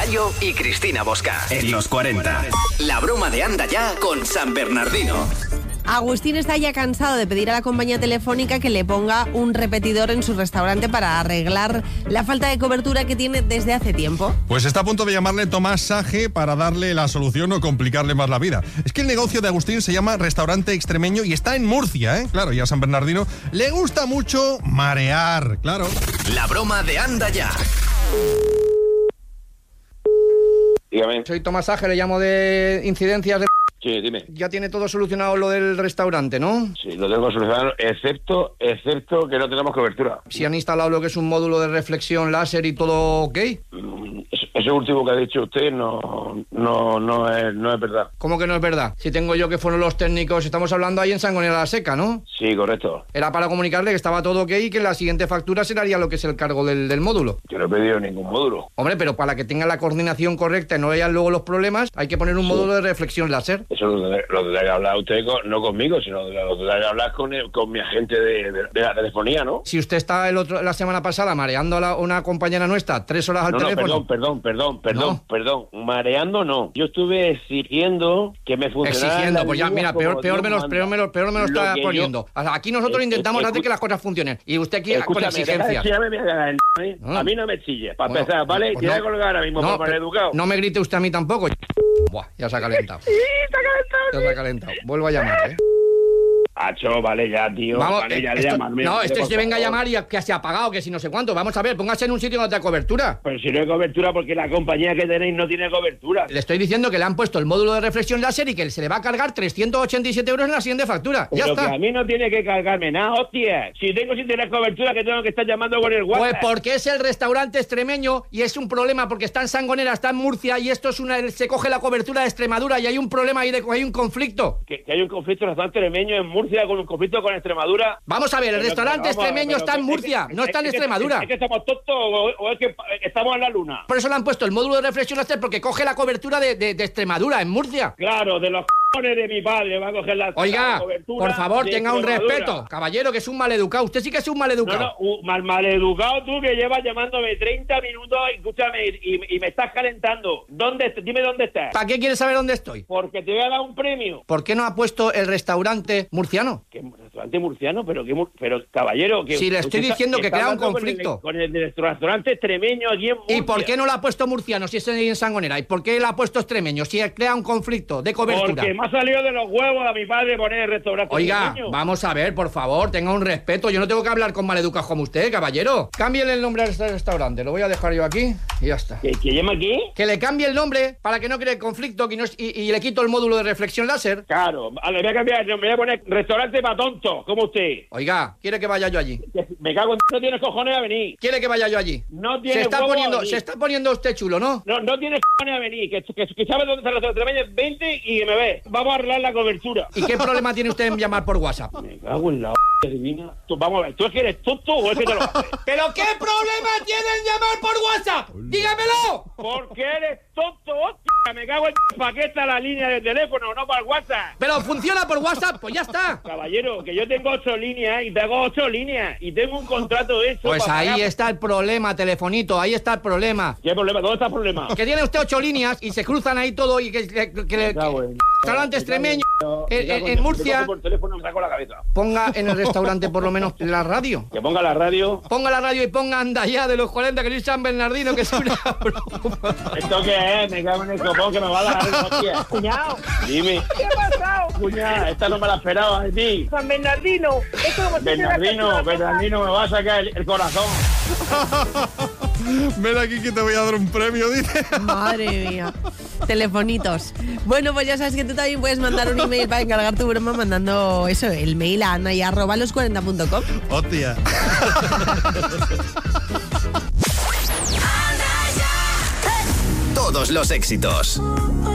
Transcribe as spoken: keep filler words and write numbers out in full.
Gallo y Cristina Bosca. En los cuarenta. La broma de Anda Ya con San Bernardino. Agustín está ya cansado de pedir a la compañía telefónica que le ponga un repetidor en su restaurante para arreglar la falta de cobertura que tiene desde hace tiempo. Pues está a punto de llamarle Tomás Sage para darle la solución o complicarle más la vida. Es que el negocio de Agustín se llama Restaurante Extremeño y está en Murcia, ¿eh? Claro, y a San Bernardino le gusta mucho marear, claro. La broma de Anda Ya. Dígame. Soy Tomás Sage, le llamo de incidencias de... Sí, dime. Ya tiene todo solucionado lo del restaurante, ¿no? Sí, lo tengo solucionado, excepto, excepto que no tenemos cobertura. Si han instalado lo que es un módulo de reflexión láser y todo ok. Mm, Eso, eso último que ha dicho usted no, no, no, es, no es verdad. ¿Cómo que no es verdad? Si tengo yo que fueron los técnicos, estamos hablando ahí en Sangonera la Seca, ¿no? Sí, correcto. Era para comunicarle que estaba todo ok y que en la siguiente factura se le haría lo que es el cargo del, del módulo. Yo no he pedido ningún módulo. Hombre, pero para que tenga la coordinación correcta y no vean luego los problemas, hay que poner un Sí. módulo de reflexión láser. Eso lo tendrá, lo tendrá que hablar usted con, no conmigo, sino lo tendrá que hablar con, el- con mi agente de, de- de la telefonía, ¿no? Si usted está el otro, la semana pasada mareando a la- una compañera nuestra tres horas al No, no, teléfono... perdón, perdón, perdón, perdón, No. perdón. Mareando no. Yo estuve exigiendo que me funcionara. Exigiendo, la pues ya, línea mira, peor, como peor Dios me lo, manda. peor me lo, peor me lo Lo está que poniendo. yo- Aquí nosotros Eh, intentamos eh, hacer que escu- las cosas funcionen. Y usted aquí con Escúchame, exigencias. deja de chillarme, me haga el ¿eh? No. A mí no me chille. Para Bueno, empezar, ¿vale? pues Te voy a no. colgar ahora mismo No, por mal pero- educado. No me grite usted a mí tampoco. Buah, ya se ha calentado. Sí, está calentado. Ya se ha calentado. Vuelvo a llamar, ¿eh? Acho, vale, ya, tío. Vamos, vale, eh, ya, esto- llamarme. no, este por se venga a favor. llamar y a- que se ha apagado, que si no sé cuánto. Vamos a ver, póngase en un sitio donde haya cobertura. Pero si no hay cobertura, porque la compañía que tenéis no tiene cobertura. Le estoy diciendo que le han puesto el módulo de reflexión láser y que se le va a cargar trescientos ochenta y siete euros en la siguiente factura. Ya Pero está. que a mí no tiene que cargarme nada, hostia. Si tengo sin tener cobertura, que tengo que estar llamando con el Pues WhatsApp. porque es el restaurante extremeño y es un problema porque está en Sangonera, está en Murcia y esto es una se coge la cobertura de Extremadura y hay un problema ahí, de, hay un conflicto. Que, que hay un conflicto restaurante extremeño en Murcia con un conflicto con Extremadura. Vamos a ver, el Pero- restaurante pero vamos, extremeño pero está en que- Murcia, es que- no está en es que- Extremadura. ¿Es que estamos tontos o, o es que estamos en la luna? Por eso le han puesto el módulo de reflexión láser porque coge la cobertura de, de- de Extremadura en Murcia. Claro, de los c***ones de mi padre va a coger la Oiga, la cobertura por favor, de tenga un Extremadura. respeto. Caballero, que es un maleducado. Usted sí que es un No, maleducado. no, uh, mal, maleducado tú que llevas llamándome treinta minutos, escúchame, y, y me estás calentando. ¿Dónde? Dime dónde estás. ¿Para qué quieres saber dónde estoy? Porque te voy a dar un premio. ¿Por qué no ha puesto el restaurante murciano? ¿Qué restaurante murciano? Pero, ¿qué, mur- pero caballero... Que Sí, le estoy usted diciendo que está crea un hablando con el- conflicto. Con el, del restaurante extremeño aquí en Murcia. ¿Y por qué no lo ha puesto murciano si es en Sangonera? ¿Y por qué lo ha puesto extremeño si crea un conflicto de cobertura? Porque me ha salido de los huevos a mi padre poner el restaurante Oiga, extremeño. vamos a ver, por favor, tenga un respeto. Yo no tengo que hablar con maleducados como usted, caballero. Cámbiele el nombre a este restaurante. Lo voy a dejar yo aquí y ya está. ¿Que, que llama aquí? Que le cambie el nombre para que no cree conflicto que no es- y, y le quito el módulo de reflexión láser. Claro, vale, voy a cambiar el nombre, voy a poner restaurante para tontos, como usted. Oiga, ¿quiere que vaya yo allí? Que Me cago en... No tienes cojones a venir. ¿Quiere que vaya yo allí? No tiene Se está huevos a poniendo, venir. se está poniendo usted chulo, ¿no? No, no tienes cojones a venir. Que, que, que sabes dónde está el restaurante extremeño, vente y me ve. Vamos a arreglar la cobertura. ¿Y qué problema tiene usted en llamar por WhatsApp? Me cago en la h divina. Tú, vamos a ver, ¿tú es que eres tonto o es que te lo haces? ¿Pero qué problema tiene en llamar por WhatsApp? ¡Dígamelo! Porque eres tonto, hostia. Me cago en... ¿Para qué está la línea de teléfono, no para el WhatsApp? ¿Pero funciona por WhatsApp? Pues ya está. Caballero, que yo tengo ocho líneas y tengo ocho líneas y tengo un contrato hecho. Pues para ahí pagar. está el problema, telefonito, ahí está el problema. ¿Qué problema? ¿Dónde está el problema? Que tiene usted ocho líneas y se cruzan ahí todo y que, que, que- Me cago en... restaurante extremeño Me en, cago en- en- en me Murcia, cojo por teléfono me saco la cabeza. ponga en el restaurante por lo menos la radio. Que ponga la radio. Ponga la radio y ponga Anda Ya de los cuarenta que soy San Bernardino, que es una broma. ¿Esto qué es? Me cago en el copón que me va a dar la hostia. Cuñado, Dime. ¿qué ha pasado? Cuñada, esta no me la esperaba de ti. San Bernardino, esto como si Bernardino, Bernardino me va a sacar el, el corazón. Ven aquí que te voy a dar un premio, dice. Madre mía. Telefonitos. Bueno, pues ya sabes que tú también puedes mandar un email para encargar tu broma mandando eso, el mail a anaya arroba los cuarenta punto com. Hostia. Todos los éxitos.